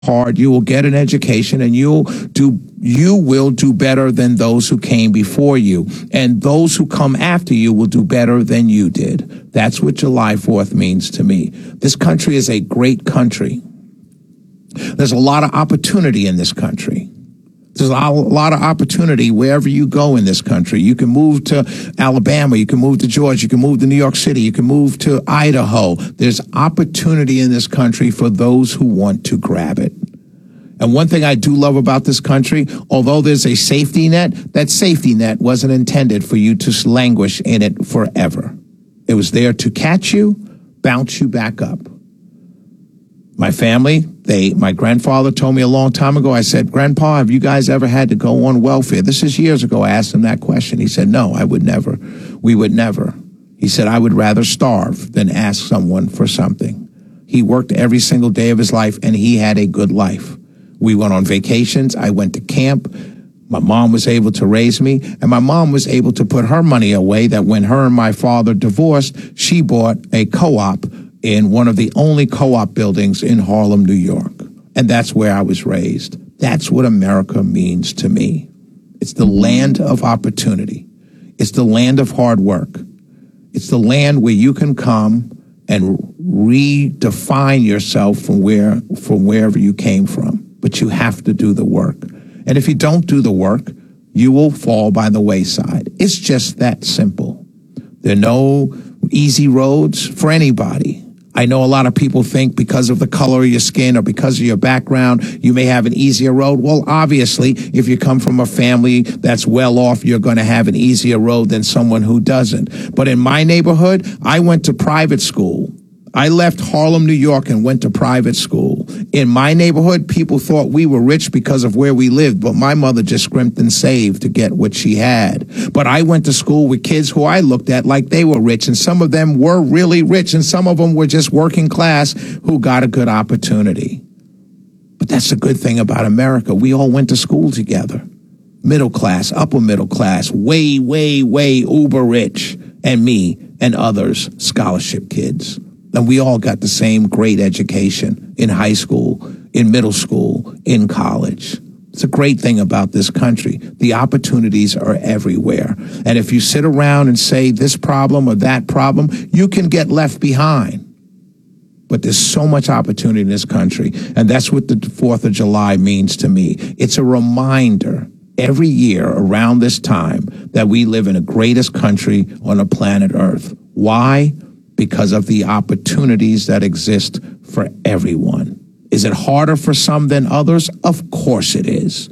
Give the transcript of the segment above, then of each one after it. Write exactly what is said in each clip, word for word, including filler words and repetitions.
hard, you will get an education, and you'll do you will do better than those who came before you, and those who come after you will do better than you did. That's what July fourth means to me. This country is a great country. There's a lot of opportunity in this country. There's a lot of opportunity wherever you go in this country. You can move to Alabama. You can move to Georgia. You can move to New York City. You can move to Idaho. There's opportunity in this country for those who want to grab it. And one thing I do love about this country, although there's a safety net, that safety net wasn't intended for you to languish in it forever. It was there to catch you, bounce you back up. My family, they, my grandfather told me a long time ago, I said, Grandpa, have you guys ever had to go on welfare? This is years ago. I asked him that question. He said, no, I would never. We would never. He said, I would rather starve than ask someone for something. He worked every single day of his life, and he had a good life. We went on vacations. I went to camp. My mom was able to raise me, and my mom was able to put her money away that when her and my father divorced, she bought a co-op in one of the only co-op buildings in Harlem, New York. And that's where I was raised. That's what America means to me. It's the land of opportunity. It's the land of hard work. It's the land where you can come and redefine yourself from where, from wherever you came from. But you have to do the work. And if you don't do the work, you will fall by the wayside. It's just that simple. There are no easy roads for anybody. I know a lot of people think because of the color of your skin or because of your background, you may have an easier road. Well, obviously, if you come from a family that's well off, you're going to have an easier road than someone who doesn't. But in my neighborhood, I went to private school. I left Harlem, New York, and went to private school. In my neighborhood, people thought we were rich because of where we lived, but my mother just scrimped and saved to get what she had. But I went to school with kids who I looked at like they were rich, and some of them were really rich, and some of them were just working class who got a good opportunity. But that's the good thing about America. We all went to school together. Middle class, upper middle class, way, way, way uber rich, and me and others, scholarship kids. And we all got the same great education in high school, in middle school, in college. It's a great thing about this country. The opportunities are everywhere. And if you sit around and say this problem or that problem, you can get left behind. But there's so much opportunity in this country. And that's what the fourth of July means to me. It's a reminder every year around this time that we live in the greatest country on the planet Earth. Why? Because of the opportunities that exist for everyone. Is it harder for some than others? Of course it is.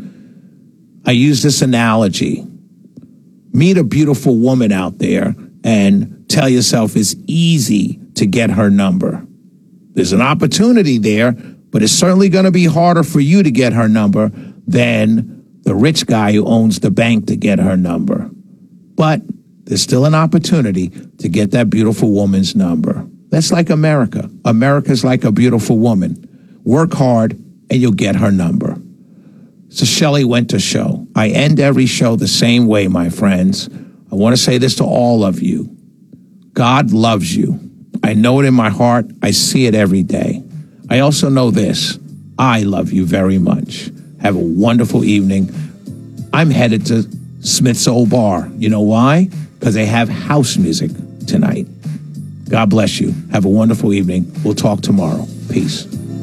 I use this analogy. Meet a beautiful woman out there and tell yourself it's easy to get her number. There's an opportunity there, but it's certainly going to be harder for you to get her number than the rich guy who owns the bank to get her number. But there's still an opportunity to get that beautiful woman's number. That's like America. America's like a beautiful woman. Work hard and you'll get her number. It's a Shelley Winter show. I end every show the same way, my friends. I want to say this to all of you. God loves you. I know it in my heart. I see it every day. I also know this. I love you very much. Have a wonderful evening. I'm headed to Smith's Old Bar. You know why? Because they have house music tonight. God bless you. Have a wonderful evening. We'll talk tomorrow. Peace.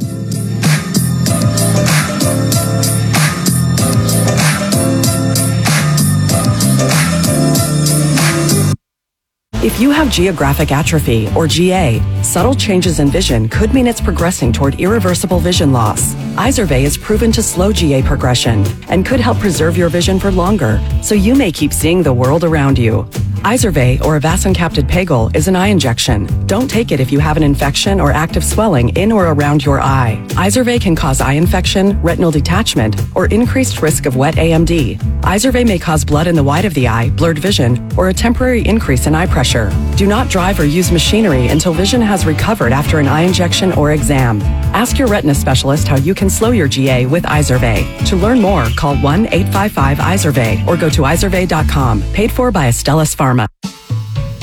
If you have geographic atrophy, or G A, subtle changes in vision could mean it's progressing toward irreversible vision loss. Izervay is proven to slow G A progression and could help preserve your vision for longer, so you may keep seeing the world around you. Izervay, or avacincaptad pegol, is an eye injection. Don't take it if you have an infection or active swelling in or around your eye. Izervay can cause eye infection, retinal detachment, or increased risk of wet A M D. Izervay may cause blood in the white of the eye, blurred vision, or a temporary increase in eye pressure. Do not drive or use machinery until vision has recovered after an eye injection or exam. Ask your retina specialist how you can slow your G A with Izervay. To learn more, call one eight five five Izervay or go to izervay dot com. Paid for by Astellas Pharma.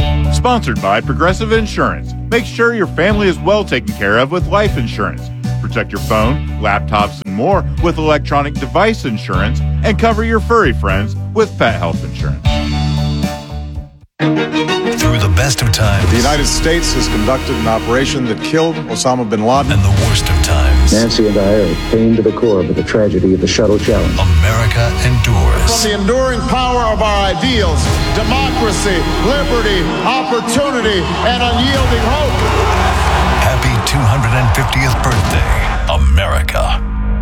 Sponsored by Progressive Insurance. Make sure your family is well taken care of with life insurance. protect your phone, laptops, and more with electronic device insurance, and cover your furry friends with pet health insurance. Through the best of times, the United States has conducted an operation that killed Osama bin Laden. And the worst of times, Nancy and I are pained to the core by the tragedy of the Shuttle Challenge. America endures. From the enduring power of our ideals, democracy, liberty, opportunity, and unyielding hope. Happy two hundred fiftieth birthday, America.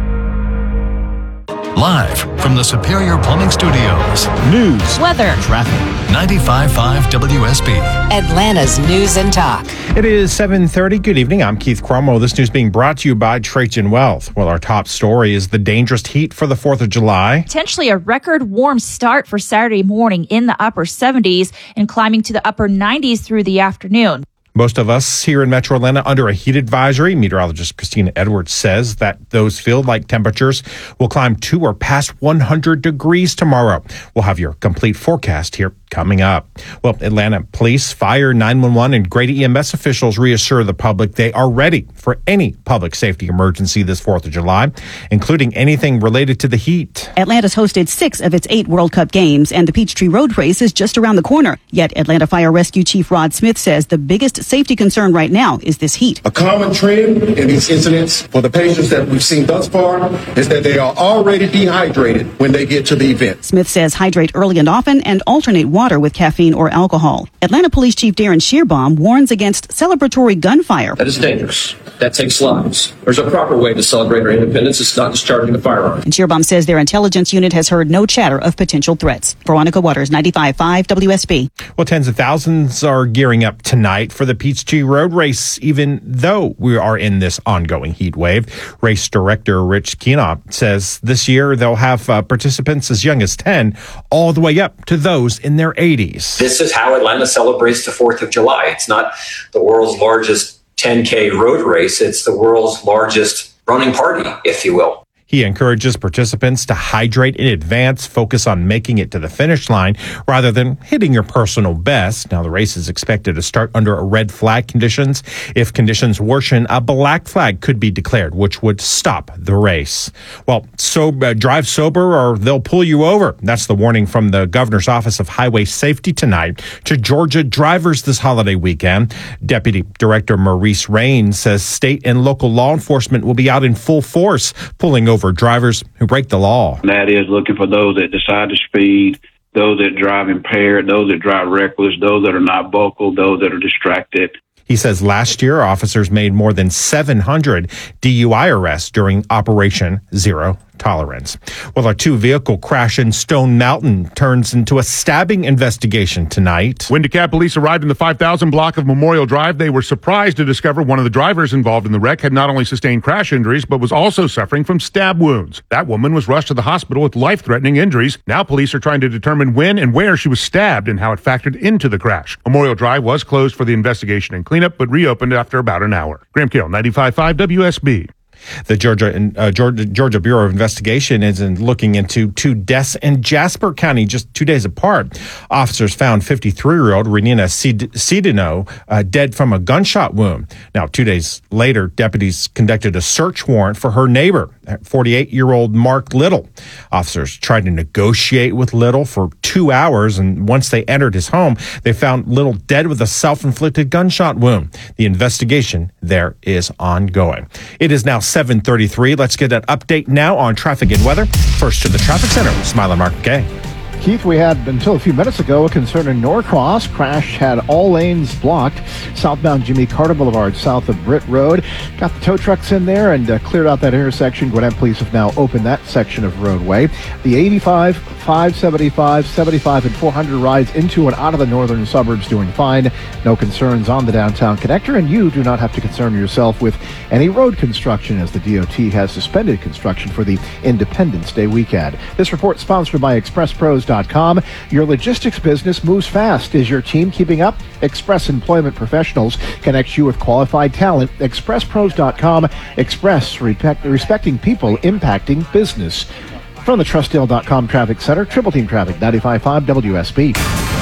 Live from the Superior Plumbing Studios. News, weather, traffic. ninety-five point five W S B. Atlanta's News and Talk. It is seven thirty. Good evening. I'm Keith Cromwell. This news being brought to you by Trajan Wealth. Well, our top story is the dangerous heat for the fourth of July. Potentially a record warm start for Saturday morning in the upper seventies and climbing to the upper nineties through the afternoon. Most of us here in Metro Atlanta under a heat advisory. Meteorologist Christina Edwards says that those field-like temperatures will climb to or past one hundred degrees tomorrow. We'll have your complete forecast here coming up. Well, Atlanta police, fire, nine one one, and Grady E M S officials reassure the public they are ready for any public safety emergency this fourth of July, including anything related to the heat. Atlanta's hosted six of its eight World Cup games, and the Peachtree Road Race is just around the corner. Yet Atlanta Fire Rescue Chief Rod Smith says the biggest safety concern right now is this heat. A common trend in these incidents for the patients that we've seen thus far is that they are already dehydrated when they get to the event. Smith says hydrate early and often and alternate water with caffeine or alcohol. Atlanta Police Chief Darren Shearbaum warns against celebratory gunfire. That is dangerous. That takes lives. There's a proper way to celebrate our independence. It's not discharging a firearm. And Shearbaum says their intelligence unit has heard no chatter of potential threats. Veronica Waters, ninety-five point five W S B. Well, tens of thousands are gearing up tonight for the Peachtree Road Race, even though we are in this ongoing heat wave. Race director Rich Keenop says this year they'll have uh, participants as young as ten all the way up to those in their eighties. This is how Atlanta celebrates the fourth of July. It's not the world's largest ten K road race. It's the world's largest running party, if you will. He encourages participants to hydrate in advance, focus on making it to the finish line rather than hitting your personal best. Now, the race is expected to start under a red flag conditions. If conditions worsen, a black flag could be declared, which would stop the race. Well, so uh, drive sober or they'll pull you over. That's the warning from the Governor's Office of Highway Safety tonight to Georgia drivers this holiday weekend. Deputy Director Maurice Rain says state and local law enforcement will be out in full force pulling over for drivers who break the law. That is looking for those that decide to speed, those that drive impaired, those that drive reckless, those that are not vocal, those that are distracted. He says last year, officers made more than seven hundred D U I arrests during Operation Zero Tolerance. Well, a two-vehicle crash in Stone Mountain turns into a stabbing investigation tonight. When DeKalb police arrived in the five thousand block of Memorial Drive, they were surprised to discover one of the drivers involved in the wreck had not only sustained crash injuries, but was also suffering from stab wounds. That woman was rushed to the hospital with life-threatening injuries. Now police are trying to determine when and where she was stabbed and how it factored into the crash. Memorial Drive was closed for the investigation and cleanup, but reopened after about an hour. Graham Kill, ninety-five point five W S B. The Georgia uh, Georgia, Georgia Bureau of Investigation is in looking into two deaths in Jasper County just two days apart. Officers found fifty-three-year-old Renina Cedeno uh, dead from a gunshot wound. Now, two days later, deputies conducted a search warrant for her neighbor, forty-eight-year-old Mark Little. Officers tried to negotiate with Little for two hours, and once they entered his home, they found Little dead with a self-inflicted gunshot wound. The investigation there is ongoing. It is now seven thirty-three. Let's get an update now on traffic and weather. First to the traffic center, Smiley Mark McKay. Keith, we had until a few minutes ago a concern in Norcross. Crash had all lanes blocked. Southbound Jimmy Carter Boulevard, south of Britt Road. Got the tow trucks in there and uh, cleared out that intersection. Gwinnett Police have now opened that section of roadway. The eighty-five, five seventy-five, seventy-five, and four hundred rides into and out of the northern suburbs doing fine. No concerns on the downtown connector, and you do not have to concern yourself with any road construction as the D O T has suspended construction for the Independence Day weekend. This report sponsored by Express Pros dot com. Your logistics business moves fast. Is your team keeping up? Express Employment Professionals connects you with qualified talent. Express Pros dot com. Express, respect, respecting people, impacting business. From the Trustdale dot com Traffic Center, Triple Team Traffic, ninety-five point five W S B.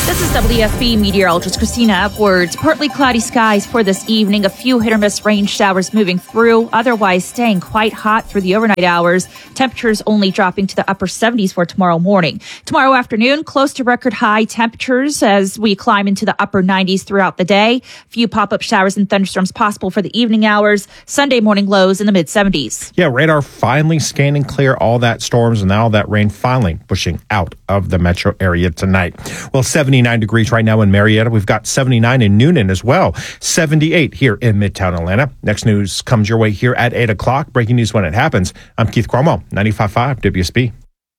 This is W S B meteorologist Christina Upwards. Partly cloudy skies for this evening. A few hit or miss rain showers moving through. Otherwise staying quite hot through the overnight hours. Temperatures only dropping to the upper seventies for tomorrow morning. Tomorrow afternoon, close to record high temperatures as we climb into the upper nineties throughout the day. A few pop-up showers and thunderstorms possible for the evening hours. Sunday morning lows in the mid seventies. Yeah, radar finally scanning clear all that storms and all that rain finally pushing out of the metro area tonight. Well, seventy-nine degrees right now in Marietta. We've got seventy-nine in Noonan as well. seventy-eight here in Midtown Atlanta. Next news comes your way here at eight o'clock. Breaking news when it happens. I'm Keith Cromwell, ninety-five point five W S B.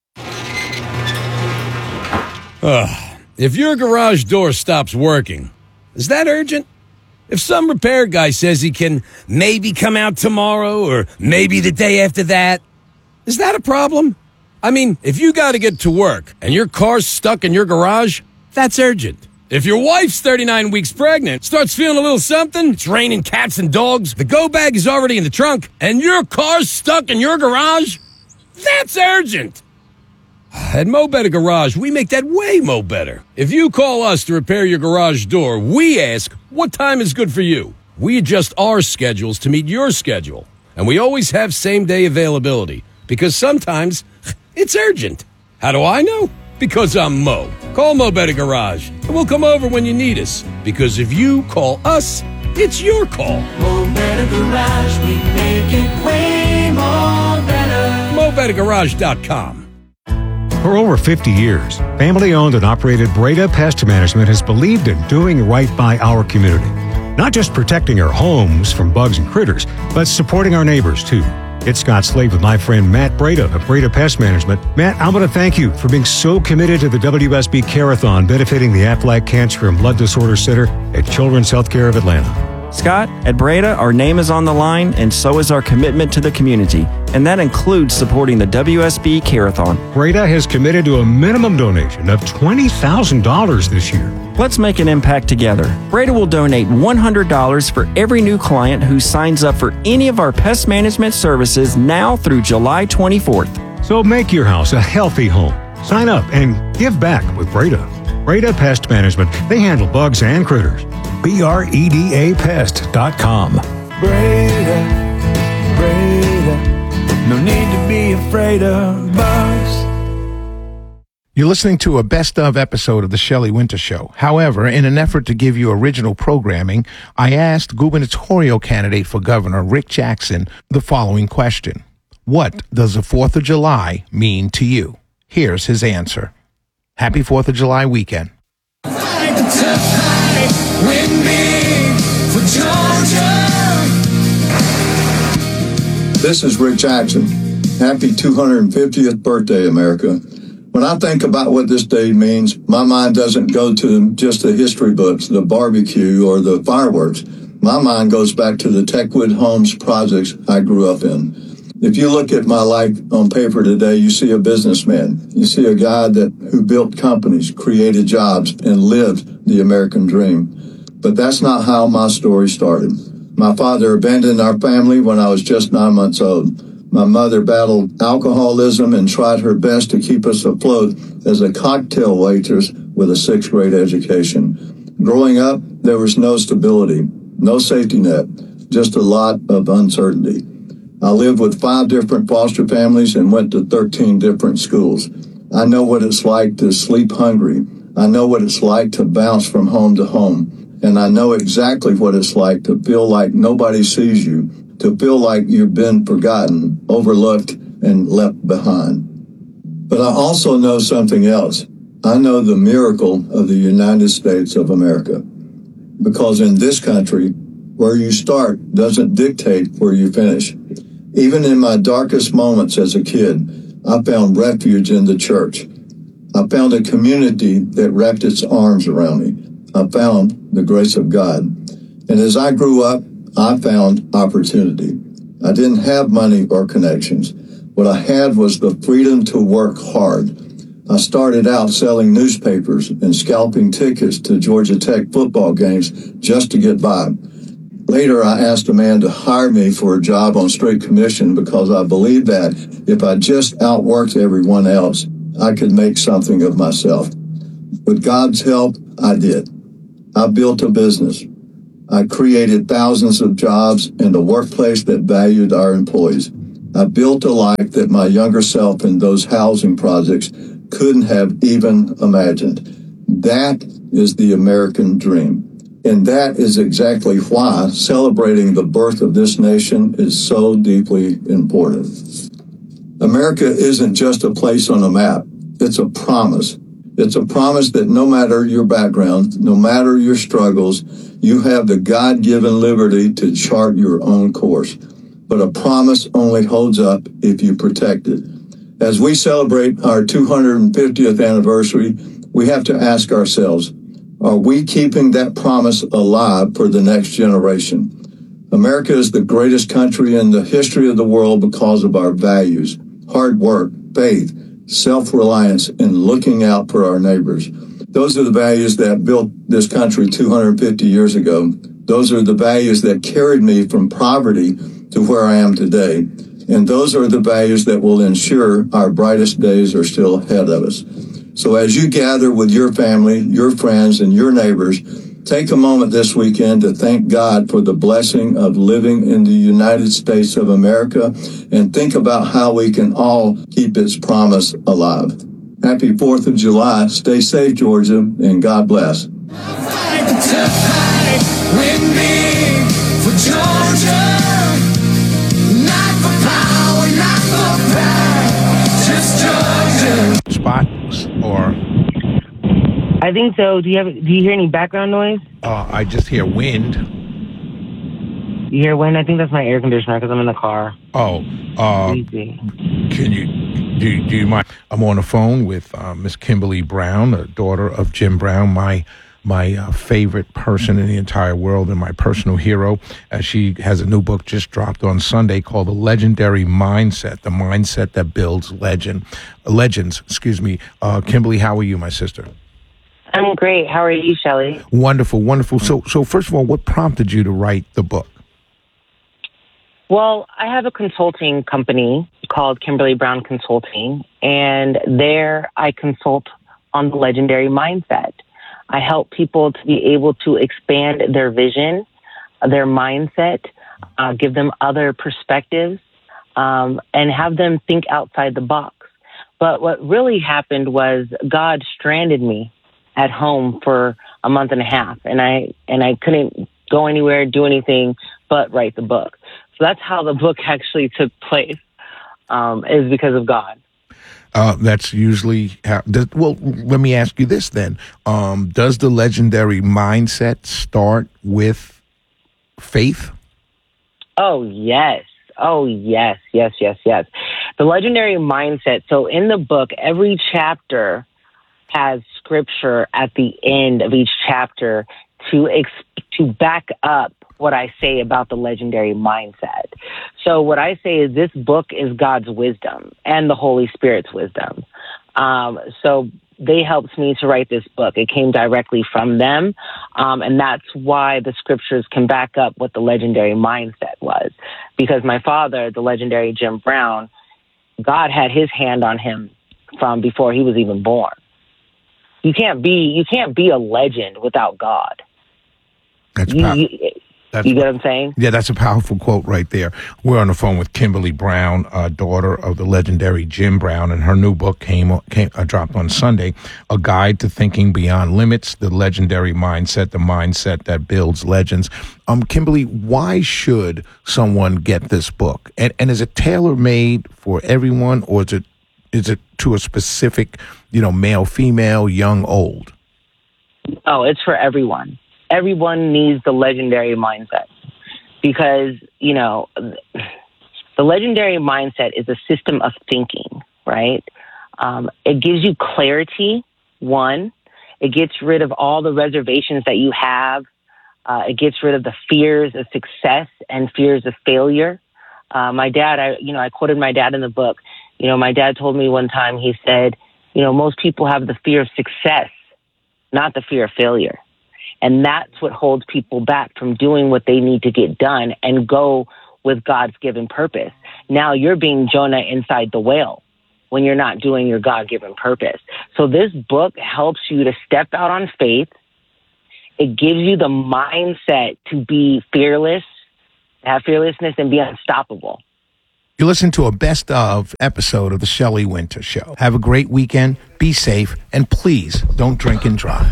Ugh. If your garage door stops working, is that urgent? If some repair guy says he can maybe come out tomorrow or maybe the day after that, is that a problem? I mean, if you got to get to work and your car's stuck in your garage, that's urgent. If your wife's thirty-nine weeks pregnant, starts feeling a little something, it's raining cats and dogs, the go bag is already in the trunk, and your car's stuck in your garage, that's urgent. At Mo Better Garage, we make that way mo better. If you call us to repair your garage door, we ask, what time is good for you? We adjust our schedules to meet your schedule. And we always have same-day availability, because sometimes it's urgent. How do I know? Because I'm Mo. Call Mo Better Garage, and we'll come over when you need us. Because if you call us, it's your call. Mo Better Garage, we make it way more better. Mo Better Garage dot com. For over fifty years, family-owned and operated Breda Pest Management has believed in doing right by our community. Not just protecting our homes from bugs and critters, but supporting our neighbors, too. It's Scott Slade with my friend Matt Breda of Breda Pest Management. Matt, I want to thank you for being so committed to the W S B Care-a-thon benefiting the Aflac Cancer and Blood Disorder Center at Children's Healthcare of Atlanta. Scott, at Breda, our name is on the line, and so is our commitment to the community. And that includes supporting the W S B Care-a-thon. Breda has committed to a minimum donation of twenty thousand dollars this year. Let's make an impact together. Breda will donate one hundred dollars for every new client who signs up for any of our pest management services now through July twenty-fourth. So make your house a healthy home. Sign up and give back with Breda. Breda Pest Management. They handle bugs and critters. B R E D A pest dot com. Breda, Breda, no need to be afraid of bugs. You're listening to a best of episode of the Shelley Winter Show. However, in an effort to give you original programming, I asked gubernatorial candidate for governor Rick Jackson the following question. What does the fourth of July mean to you? Here's his answer. Happy fourth of July weekend. This is Rick Jackson. Happy two hundred fiftieth birthday, America. When I think about what this day means, my mind doesn't go to just the history books, the barbecue, or the fireworks. My mind goes back to the Techwood Homes projects I grew up in. If you look at my life on paper today, you see a businessman. You see a guy that who built companies, created jobs, and lived the American dream. But that's not how my story started. My father abandoned our family when I was just nine months old. My mother battled alcoholism and tried her best to keep us afloat as a cocktail waitress with a sixth grade education. Growing up, there was no stability, no safety net, just a lot of uncertainty. I lived with five different foster families and went to thirteen different schools. I know what it's like to sleep hungry. I know what it's like to bounce from home to home. And I know exactly what it's like to feel like nobody sees you, to feel like you've been forgotten, overlooked, and left behind. But I also know something else. I know the miracle of the United States of America. Because in this country, where you start doesn't dictate where you finish. Even in my darkest moments as a kid, I found refuge in the church. I found a community that wrapped its arms around me. I found the grace of God. And as I grew up, I found opportunity. I didn't have money or connections. What I had was the freedom to work hard. I started out selling newspapers and scalping tickets to Georgia Tech football games just to get by. Later, I asked a man to hire me for a job on straight commission because I believed that if I just outworked everyone else, I could make something of myself. With God's help, I did. I built a business. I created thousands of jobs in a workplace that valued our employees. I built a life that my younger self in those housing projects couldn't have even imagined. That is the American dream. And that is exactly why celebrating the birth of this nation is so deeply important. America isn't just a place on a map. It's a promise. It's a promise that no matter your background, no matter your struggles, you have the God-given liberty to chart your own course. But a promise only holds up if you protect it. As we celebrate our two hundred fiftieth anniversary, we have to ask ourselves, are we keeping that promise alive for the next generation? America is the greatest country in the history of the world because of our values, hard work, faith, self-reliance, and looking out for our neighbors. Those are the values that built this country two hundred fifty years ago. Those are the values that carried me from poverty to where I am today. And those are the values that will ensure our brightest days are still ahead of us. So as you gather with your family, your friends, and your neighbors, take a moment this weekend to thank God for the blessing of living in the United States of America and think about how we can all keep its promise alive. Happy fourth of July. Stay safe, Georgia, and God bless. Spots or I think so. Do you have? Do you hear any background noise? uh, I just hear wind. You hear wind? I think that's my air conditioner because I'm in the car. Oh, uh, can you do, do you mind? I'm on the phone with uh, Miss Kimberly Brown, the daughter of Jim Brown, my my uh, favorite person in the entire world and my personal hero. Uh, she has a new book just dropped on Sunday called The Legendary Mindset, the mindset that builds legend, legends. Excuse me, uh, Kimberly. How are you, my sister? I'm great. How are you, Shelley? Wonderful, wonderful. So, so first of all, what prompted you to write the book? Well, I have a consulting company called Kimberly Brown Consulting, and there I consult on the legendary mindset. I help people to be able to expand their vision, their mindset, uh, give them other perspectives, um, and have them think outside the box. But what really happened was God stranded me at home for a month and a half, and I and I couldn't go anywhere, do anything but write the book. So that's how the book actually took place, um, is because of God. Uh, that's usually how. Does, well, let me ask you this then: um, does the legendary mindset start with faith? Oh yes, oh yes, yes, yes, yes. The legendary mindset. So in the book, every chapter has scripture at the end of each chapter to ex- to back up what I say about the legendary mindset. So what I say is this book is God's wisdom and the Holy Spirit's wisdom. Um, so they helped me to write this book. It came directly from them. Um, and that's why the scriptures can back up what the legendary mindset was. Because my father, the legendary Jim Brown, God had his hand on him from before he was even born. You can't be, you can't be a legend without God. That's you, pow- you, that's you get what I'm saying? Yeah, that's a powerful quote right there. We're on the phone with Kimberly Brown, uh, daughter of the legendary Jim Brown, and her new book came, came uh, dropped on Sunday, A Guide to Thinking Beyond Limits, the legendary mindset, the mindset that builds legends. Um, Kimberly, why should someone get this book? And, and is it tailor-made for everyone, or is it is it to a specific, you know, male, female, young, old? Oh, it's for everyone. Everyone needs the legendary mindset because, you know, the legendary mindset is a system of thinking, right? Um, it gives you clarity, one. It gets rid of all the reservations that you have. Uh, it gets rid of the fears of success and fears of failure. Uh, my dad, I, you know, I quoted my dad in the book. You know, my dad told me one time, he said, you know, most people have the fear of success, not the fear of failure. And that's what holds people back from doing what they need to get done and go with God's given purpose. Now you're being Jonah inside the whale. when you're not doing your God-given purpose. So this book helps you to step out on faith. It gives you the mindset to be fearless, have fearlessness, and be unstoppable. You listen to a best of episode of the Shelley Winter Show. Have a great weekend, be safe, and please don't drink and drive.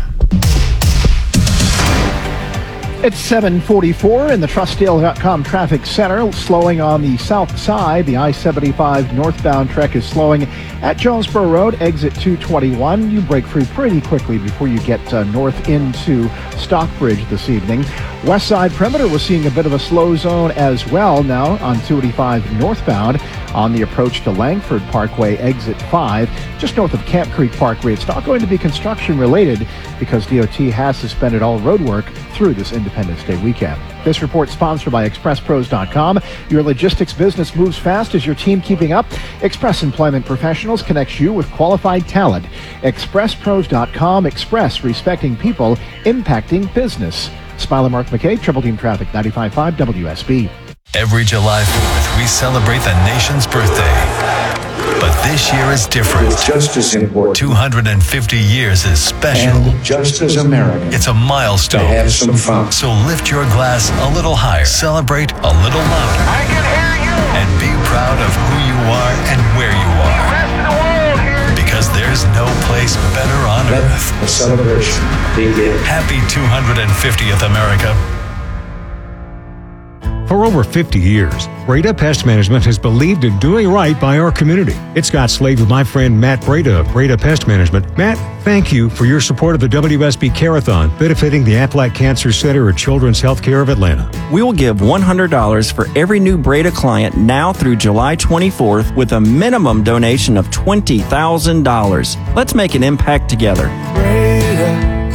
It's seven forty-four in the Trustdale dot com traffic center, slowing on the south side. The I seventy-five northbound trek is slowing at Jonesboro Road, exit two twenty-one. You break free pretty quickly before you get uh, north into Stockbridge this evening. West side perimeter was seeing a bit of a slow zone as well now on two eighty-five northbound on the approach to Langford Parkway, exit five, just north of Camp Creek Parkway. It's not going to be construction related because D O T has suspended all road work through this Independence Day weekend. This report sponsored by Express Pros dot com. Your logistics business moves fast. Is your team keeping up? Express Employment Professionals connects you with qualified talent. Express Pros dot com. Express, respecting people, impacting business. Smiler Mark McKay, Triple Team Traffic, ninety-five point five W S B. Every July fourth, we celebrate the nation's birthday. But this year is different. It's just as important. two hundred fifty years is special. And just as American. It's a milestone. To have some fun. So lift your glass a little higher. Celebrate a little louder. I can hear you. And be proud of who you are and where you are. The rest of the world here. Because there's no place better on Let earth. the celebration begin. Happy two hundred fiftieth, America. For over fifty years, Breda Pest Management has believed in doing right by our community. It's Scott Slade with my friend Matt Breda of Breda Pest Management. Matt, thank you for your support of the W S B Care-a-thon, benefiting the Aflac Cancer Center at Children's Healthcare of Atlanta. We will give one hundred dollars for every new Breda client now through July twenty-fourth with a minimum donation of twenty thousand dollars. Let's make an impact together. Breda,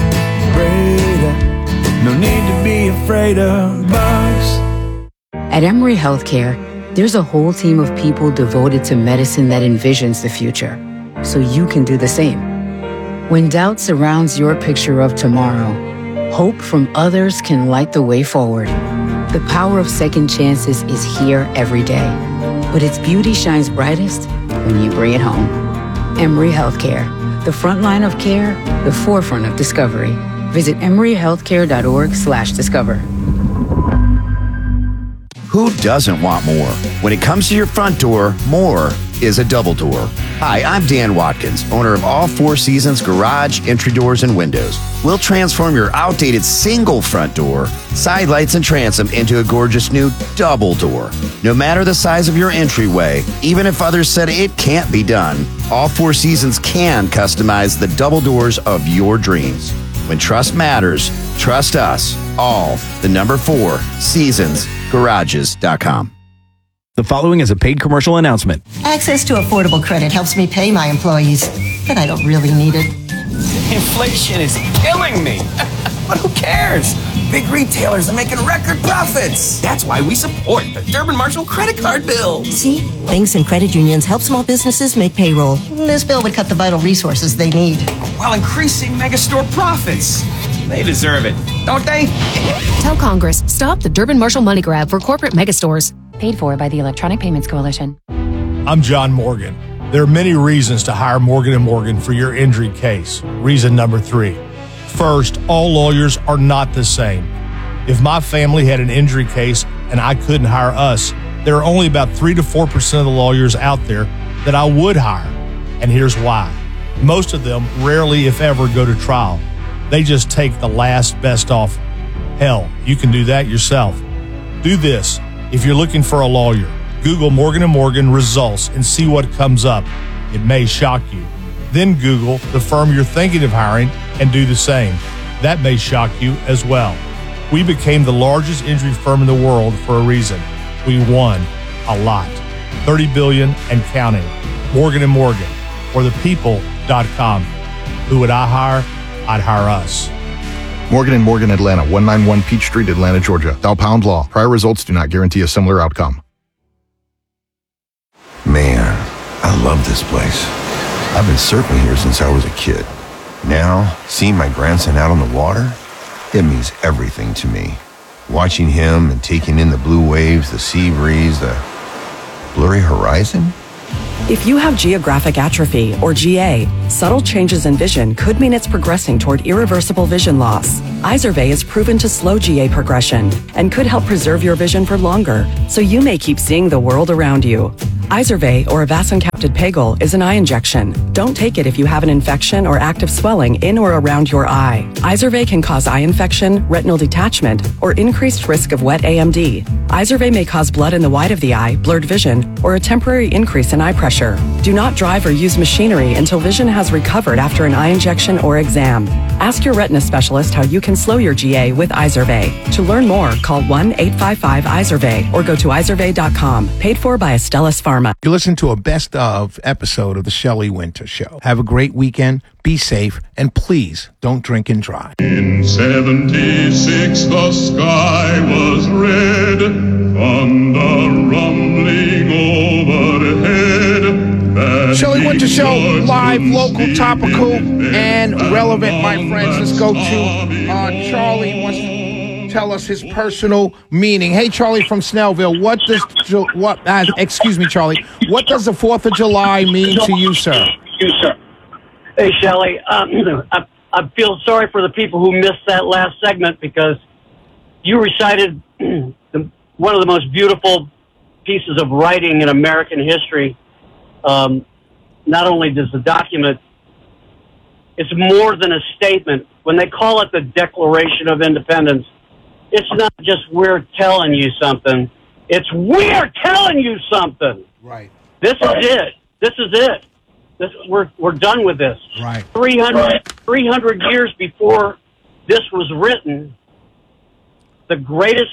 Breda, no need to be afraid of bugs. At Emory Healthcare, there's a whole team of people devoted to medicine that envisions the future, so you can do the same. When doubt surrounds your picture of tomorrow, hope from others can light the way forward. The power of second chances is here every day, but its beauty shines brightest when you bring it home. Emory Healthcare, the front line of care, the forefront of discovery. Visit emory healthcare dot org slash discover. Who doesn't want more? When it comes to your front door, more is a double door. Hi, I'm Dan Watkins, owner of All Four Seasons Garage, Entry Doors, and Windows. We'll transform your outdated single front door, side lights, and transom into a gorgeous new double door. No matter the size of your entryway, even if others said it can't be done, All Four Seasons can customize the double doors of your dreams. When trust matters, trust us. All, the number four, seasons garages dot com. The following is a paid commercial announcement. Access to affordable credit helps me pay my employees, but I don't really need it. Inflation is killing me. But who cares? Big retailers are making record profits. That's why we support the Durbin Marshall credit card bill. See? Banks and credit unions help small businesses make payroll. This bill would cut the vital resources they need. While increasing megastore profits. They deserve it, don't they? Tell Congress, stop the Durbin Marshall money grab for corporate megastores. Paid for by the Electronic Payments Coalition. I'm John Morgan. There are many reasons to hire Morgan and Morgan for your injury case. Reason number three. First, all lawyers are not the same. If my family had an injury case and I couldn't hire us, there are only about three to four percent of the lawyers out there that I would hire. And here's why. Most of them rarely, if ever, go to trial. They just take the last best offer. Hell, you can do that yourself. Do this. If you're looking for a lawyer, Google Morgan and Morgan results and see what comes up. It may shock you. Then Google the firm you're thinking of hiring and do the same. That may shock you as well. We became the largest injury firm in the world for a reason. We won a lot. thirty billion dollars and counting. Morgan and Morgan, or the people dot com. Who would I hire? I'd hire us. Morgan and Morgan Atlanta, one ninety-one Peach Street, Atlanta, Georgia. Thou pound law. Prior results do not guarantee a similar outcome. Man, I love this place. I've been surfing here since I was a kid. Now, seeing my grandson out on the water, it means everything to me. Watching him and taking in the blue waves, the sea breeze, the blurry horizon. If you have geographic atrophy, or G A, subtle changes in vision could mean it's progressing toward irreversible vision loss. Izervay is proven to slow G A progression and could help preserve your vision for longer, so you may keep seeing the world around you. Izervay, or avacincaptad pegol, is an eye injection. Don't take it if you have an infection or active swelling in or around your eye. Izervay can cause eye infection, retinal detachment, or increased risk of wet A M D. Izervay may cause blood in the white of the eye, blurred vision, or a temporary increase in eye pressure. Do not drive or use machinery until vision has recovered after an eye injection or exam. Ask your retina specialist how you can slow your G A with Izervay. To learn more, call one eight five five Izervay or go to izervay dot com. Paid for by Astellas Pharma. You listen to a best of episode of the Shelley Winter Show. Have a great weekend, be safe, and please don't drink and drive. In seventy-six the sky was red, thunder rumbling overhead. Shelley Winter Show, live, local, topical, and relevant, my friends. Let's go to uh, Charlie wants to tell us his personal meaning. Hey, Charlie from Snellville, what does what? Uh, excuse me, Charlie. What does the Fourth of July mean to you, sir? You, sir. Hey, Shelley. Um, I, I feel sorry for the people who missed that last segment because you recited the, one of the most beautiful pieces of writing in American history. Um, not only does the document, it's more than a statement. When they call it the Declaration of Independence, it's not just we're telling you something. It's we're telling you something. Right. This is it. This is it. This we're we're done with this. Right. three hundred, three hundred years before this was written, the greatest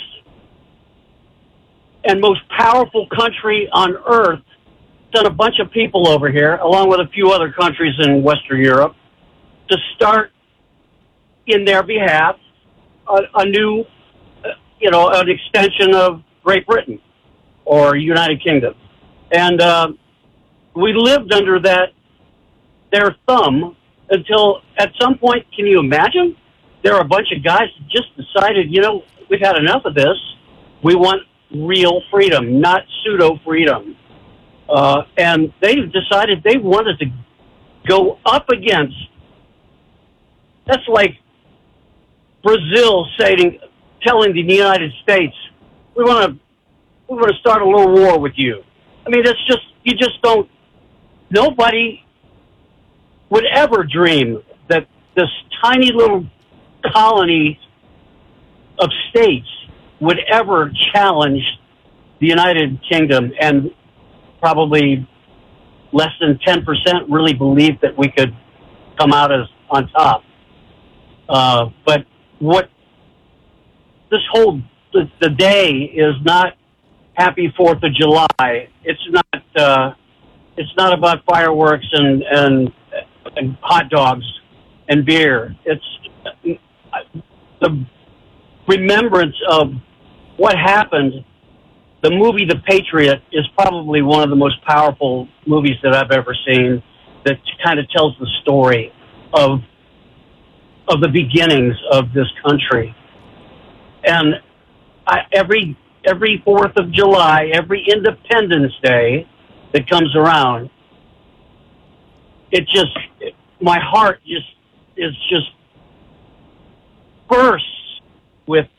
and most powerful country on earth sent a bunch of people over here, along with a few other countries in Western Europe, to start in their behalf a, a new, uh, you know, an extension of Great Britain or United Kingdom. And uh, we lived under that, their thumb until at some point, can you imagine? There are a bunch of guys that just decided, you know, we've had enough of this. We want real freedom, not pseudo-freedom. Uh, and they decided they wanted to go up against, that's like Brazil saying, telling the United States, we want to we want to start a little war with you. I mean, it's just, you just don't, nobody would ever dream that this tiny little colony of states would ever challenge the United Kingdom, and probably less than ten percent really believed that we could come out as on top. Uh, but what this whole, the, the day is not Happy Fourth of July. It's not, uh, it's not about fireworks and, and, and hot dogs and beer. It's the remembrance of what happened. The movie The Patriot is probably one of the most powerful movies that I've ever seen, that kind of tells the story of of the beginnings of this country. And I, every every Fourth of July, every Independence Day that comes around, it just, it, my heart just is just bursts with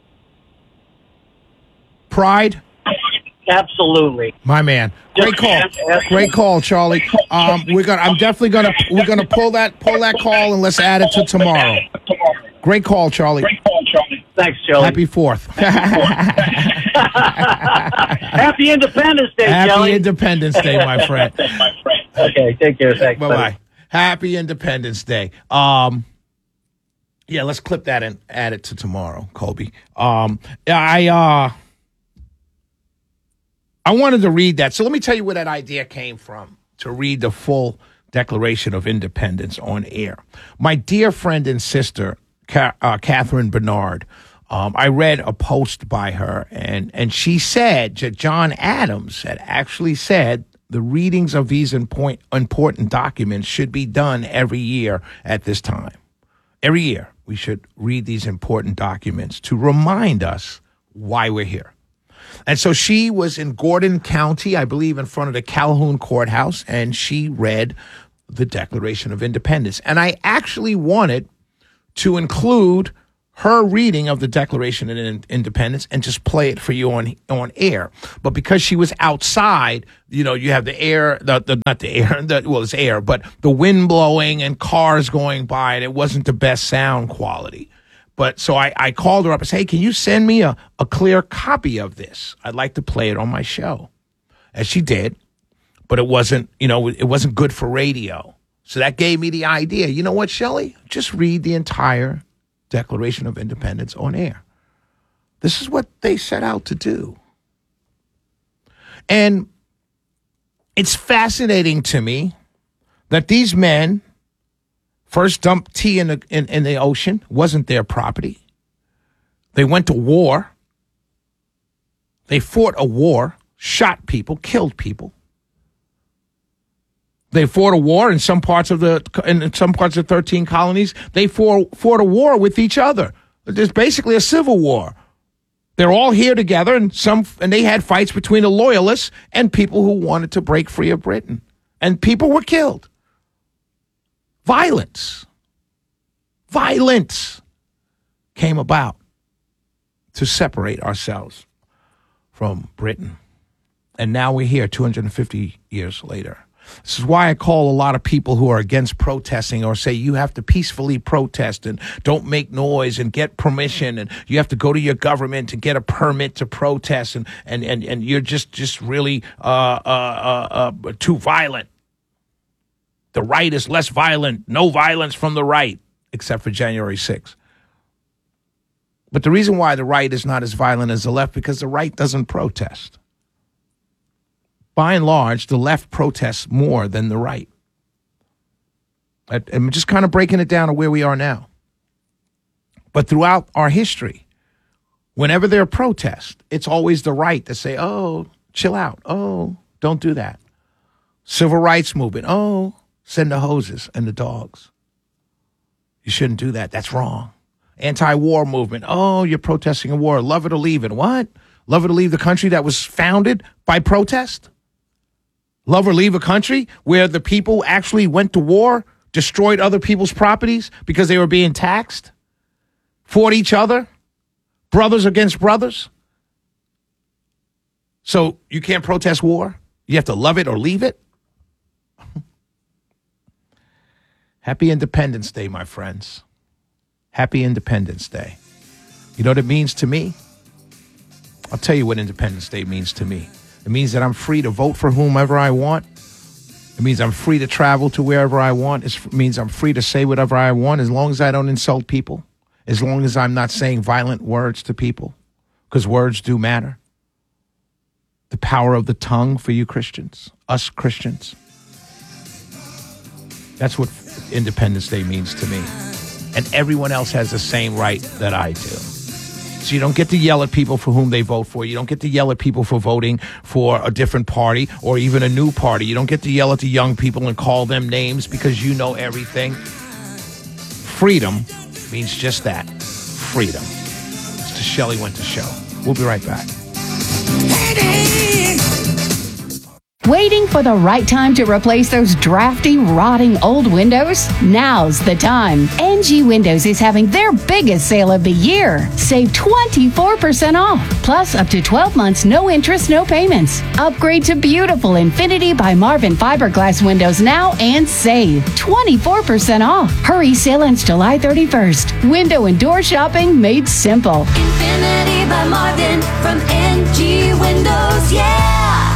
pride. Absolutely, my man. Great call, great call, Charlie. Um, we're gonna. I'm definitely gonna. We're gonna pull that pull that call and let's add it to tomorrow. Great call, Charlie. Great call, Charlie. Thanks, Charlie. Happy Fourth. Happy Independence Day, Happy Charlie. Independence Day, my friend. Okay, take care. Thanks. Bye bye. Happy Independence Day. Um, yeah, let's clip that and add it to tomorrow, Colby. Um, I uh. I wanted to read that. So let me tell you where that idea came from, to read the full Declaration of Independence on air. My dear friend and sister, Ka- uh, Catherine Bernard, um, I read a post by her, and, and she said that John Adams had actually said the readings of these important, important documents should be done every year at this time. Every year we should read these important documents to remind us why we're here. And so she was in Gordon County, I believe, in front of the Calhoun Courthouse, and she read the Declaration of Independence. And I actually wanted to include her reading of the Declaration of Independence and just play it for you on on air. But because she was outside, you know, you have the air, the, the not the air, the, well, it's air, but the wind blowing and cars going by, and it wasn't the best sound quality. But so I, I called her up and said, hey, can you send me a, a clear copy of this? I'd like to play it on my show. And she did, but it wasn't, you know, it wasn't good for radio. So that gave me the idea. You know what, Shelley? Just read the entire Declaration of Independence on air. This is what they set out to do. And it's fascinating to me that these men first dumped tea in the, in, in the ocean, wasn't their property. They went to war. They fought a war, shot people, killed people. They fought a war in some parts of the in some parts of the thirteen colonies. They fought, fought a war with each other. There's basically a civil war. They're all here together, and some and they had fights between the loyalists and people who wanted to break free of Britain. And people were killed. Violence, violence came about to separate ourselves from Britain. And now we're here two hundred fifty years later. This is why I call a lot of people who are against protesting or say you have to peacefully protest and don't make noise and get permission and you have to go to your government to get a permit to protest and, and, and, and you're just, just really uh, uh, uh, uh, too violent. The right is less violent. No violence from the right, except for January sixth. But the reason why the right is not as violent as the left, because the right doesn't protest. By and large, the left protests more than the right. I'm just kind of breaking it down to where we are now. But throughout our history, whenever there are protests, it's always the right to say, oh, chill out. Oh, don't do that. Civil rights movement. Oh, send the hoses and the dogs. You shouldn't do that. That's wrong. Anti-war movement. Oh, you're protesting a war. Love it or leave it. What? Love it or leave the country that was founded by protest? Love or leave a country where the people actually went to war, destroyed other people's properties because they were being taxed, fought each other, brothers against brothers? So you can't protest war? You have to love it or leave it? Happy Independence Day, my friends. Happy Independence Day. You know what it means to me? I'll tell you what Independence Day means to me. It means that I'm free to vote for whomever I want. It means I'm free to travel to wherever I want. It means I'm free to say whatever I want as long as I don't insult people, as long as I'm not saying violent words to people, because words do matter. The power of the tongue for you Christians, us Christians. That's what Independence Day means to me. And everyone else has the same right that I do. So you don't get to yell at people for whom they vote for. You don't get to yell at people for voting for a different party or even a new party. You don't get to yell at the young people and call them names because you know everything. Freedom means just that. Freedom. It's the Shelley Winter Show. We'll be right back. Waiting for the right time to replace those drafty, rotting old windows? Now's the time. N G Windows is having their biggest sale of the year. Save twenty-four percent off, plus up to twelve months, no interest, no payments. Upgrade to beautiful Infinity by Marvin fiberglass windows now and save twenty-four percent off. Hurry, sale ends July thirty-first. Window and door shopping made simple. Infinity by Marvin from N G Windows, yeah!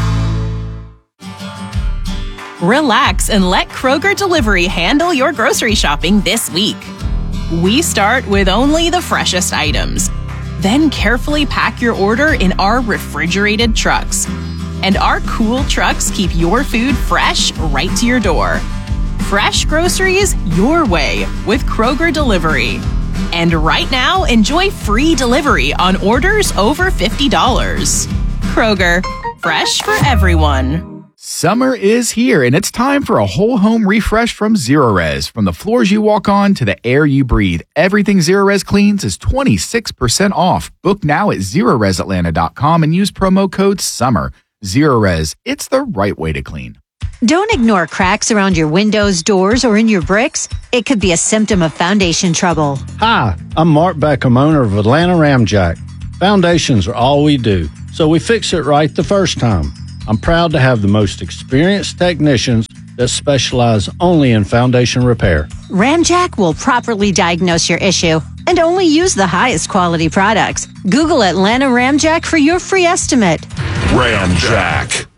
Relax and let Kroger Delivery handle your grocery shopping this week. We start with only the freshest items. Then carefully pack your order in our refrigerated trucks. And our cool trucks keep your food fresh right to your door. Fresh groceries your way with Kroger Delivery. And right now, enjoy free delivery on orders over fifty dollars. Kroger, fresh for everyone. Summer is here, and it's time for a whole home refresh from Zerorez. From the floors you walk on to the air you breathe, everything Zerorez cleans is twenty-six percent off. Book now at Zerorez Atlanta dot com and use promo code SUMMER. Zerorez, it's the right way to clean. Don't ignore cracks around your windows, doors, or in your bricks. It could be a symptom of foundation trouble. Hi, I'm Mark Beckham, owner of Atlanta Ramjack. Foundations are all we do, so we fix it right the first time. I'm proud to have the most experienced technicians that specialize only in foundation repair. Ramjack will properly diagnose your issue and only use the highest quality products. Google Atlanta Ramjack for your free estimate. Ramjack.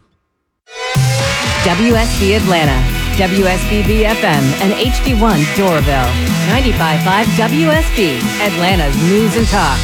W S B Atlanta, W S B B F M, and H D one Doraville. ninety-five point five W S B, Atlanta's news and talk.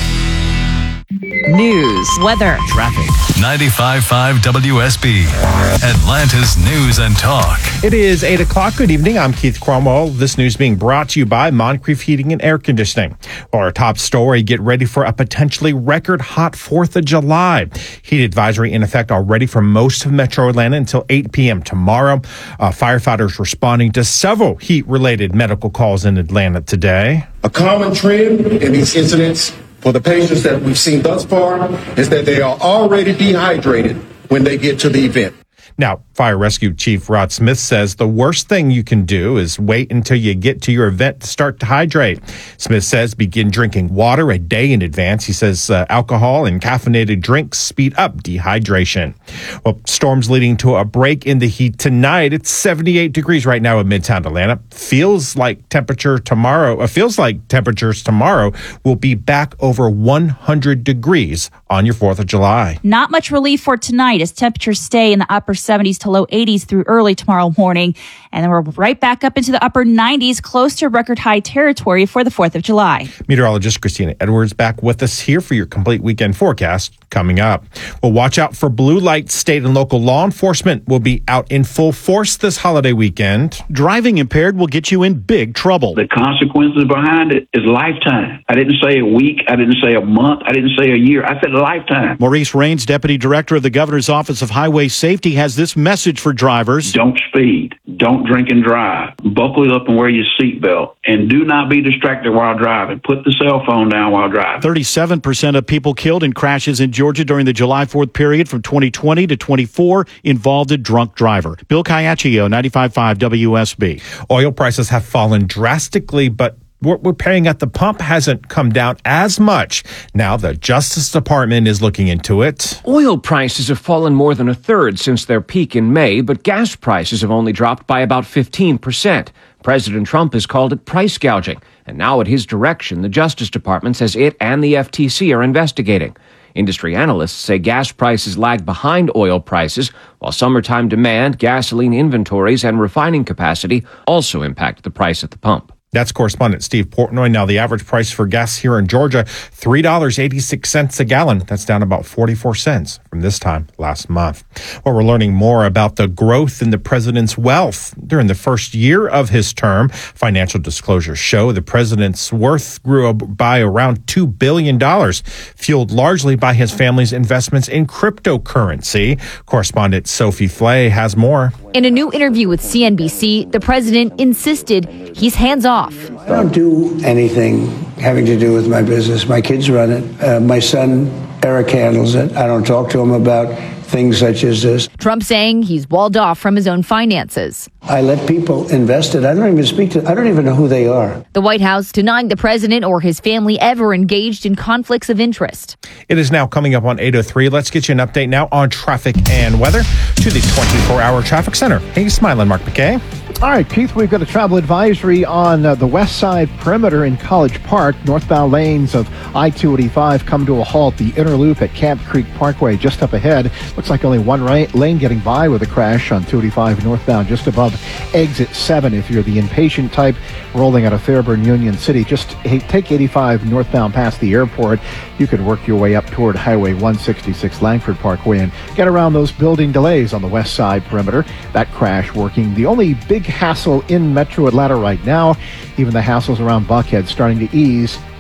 News, weather, traffic. ninety-five point five W S B, Atlanta's news and talk. It is eight o'clock. Good evening. I'm Keith Cromwell. This news being brought to you by Moncrief Heating and Air Conditioning. For our top story, get ready for a potentially record hot fourth of July. Heat advisory in effect already for most of Metro Atlanta until eight p.m. tomorrow. Uh, firefighters responding to several heat-related medical calls in Atlanta today. A common trend in these incidents for the patients that we've seen thus far is that they are already dehydrated when they get to the event. Now, Fire Rescue Chief Rod Smith says the worst thing you can do is wait until you get to your event to start to hydrate. Smith says begin drinking water a day in advance. He says uh, alcohol and caffeinated drinks speed up dehydration. Well, storms leading to a break in the heat tonight. It's seventy-eight degrees right now in Midtown Atlanta. Feels like temperature tomorrow, uh, feels like temperatures tomorrow will be back over one hundred degrees on your fourth of July. Not much relief for tonight as temperatures stay in the upper seventies to low eighties through early tomorrow morning. And then we're right back up into the upper nineties, close to record high territory for the fourth of July. Meteorologist Christina Edwards back with us here for your complete weekend forecast coming up. Well, watch out for blue lights. State and local law enforcement will be out in full force this holiday weekend. Driving impaired will get you in big trouble. The consequences behind it is lifetime. I didn't say a week. I didn't say a month. I didn't say a year. I said a lifetime. Maurice Raines, Deputy Director of the Governor's Office of Highway Safety, has this message for drivers. Don't speed. Don't drink and drive. Buckle up and wear your seatbelt. And do not be distracted while driving. Put the cell phone down while driving. thirty-seven percent of people killed in crashes in Georgia during the July fourth period from twenty twenty to twenty-four involved a drunk driver. Bill Caiaccio, ninety-five point five W S B. Oil prices have fallen drastically, but what we're paying at the pump hasn't come down as much. Now the Justice Department is looking into it. Oil prices have fallen more than a third since their peak in May, but gas prices have only dropped by about fifteen percent. President Trump has called it price gouging, and now at his direction, the Justice Department says it and the F T C are investigating. Industry analysts say gas prices lag behind oil prices, while summertime demand, gasoline inventories, and refining capacity also impact the price at the pump. That's correspondent Steve Portnoy. Now, the average price for gas here in Georgia, three dollars and eighty-six cents a gallon. That's down about forty-four cents from this time last month. Well, we're learning more about the growth in the president's wealth during the first year of his term. Financial disclosures show the president's worth grew by around two billion dollars, fueled largely by his family's investments in cryptocurrency. Correspondent Sophie Flay has more. In a new interview with C N B C, the president insisted he's hands-off. I don't do anything having to do with my business. My kids run it. Uh, my son, Eric, handles it. I don't talk to him about things such as this. Trump saying he's walled off from his own finances. I let people invest it. I don't even speak to, I don't even know who they are. The White House denying the president or his family ever engaged in conflicts of interest. It is now coming up on eight oh three. Let's get you an update now on traffic and weather to the twenty-four hour traffic center. Hey, smiling, Mark McKay. All right, Keith, we've got a travel advisory on uh, the west side perimeter in College Park. Northbound lanes of I two eighty-five come to a halt. The inner loop at Camp Creek Parkway just up ahead. Looks like only one right lane getting by with a crash on two eighty-five northbound just above exit seven. If you're the impatient type rolling out of Fairburn Union City, just hey, take eighty-five northbound past the airport. You could work your way up toward Highway one sixty-six Langford Parkway and get around those building delays on the west side perimeter. That crash working the only big hassle in Metro Atlanta right now. Even the hassles around Buckhead starting to ease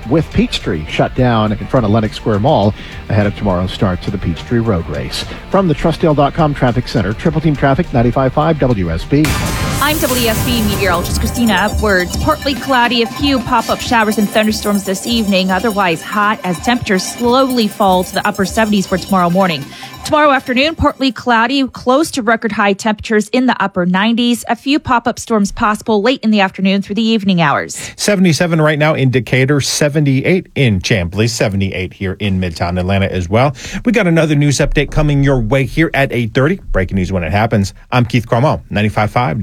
with Peachtree shut down in front of Lenox Square Mall ahead of tomorrow's start to the Peachtree Road Race. From the Trustdale dot com Traffic Center, Triple Team Traffic, ninety-five point five W S B. I'm W S B meteorologist Christina Upwards. Partly cloudy, a few pop-up showers and thunderstorms this evening. Otherwise hot as temperatures slowly fall to the upper seventies for tomorrow morning. Tomorrow afternoon, partly cloudy, close to record high temperatures in the upper nineties. A few pop-up storms possible late in the afternoon through the evening hours. seventy-seven right now in Decatur, seventy-eight in Champley, seventy-eight here in Midtown Atlanta as well. We got another news update coming your way here at eight thirty. Breaking news when it happens. I'm Keith Cromwell, ninety-five point five